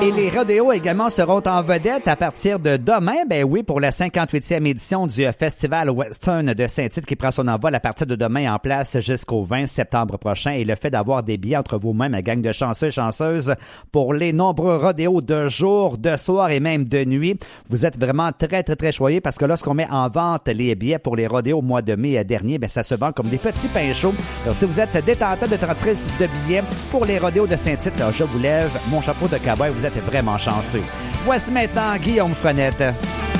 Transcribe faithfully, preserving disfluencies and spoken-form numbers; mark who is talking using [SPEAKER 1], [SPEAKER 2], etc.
[SPEAKER 1] Et les rodéos également seront en vedette à partir de demain. Ben oui, pour la cinquante-huitième édition du Festival Western de Saint-Tite qui prend son envol à partir de demain en place jusqu'au vingt septembre prochain. Et le fait d'avoir des billets entre vous-mêmes, ma gang de chanceux et chanceuses, pour les nombreux rodéos de jour, de soir et même de nuit, vous êtes vraiment très, très, très choyés parce que lorsqu'on met en vente les billets pour les rodéos au mois de mai dernier, ben ça se vend comme des petits pains chauds. Alors, si vous êtes détenteur de trente-six de billets pour les rodéos de Saint-Tite, là, je vous lève mon chapeau de cowboy, vous êtes vraiment chanceux. Voici maintenant Guillaume Frenette.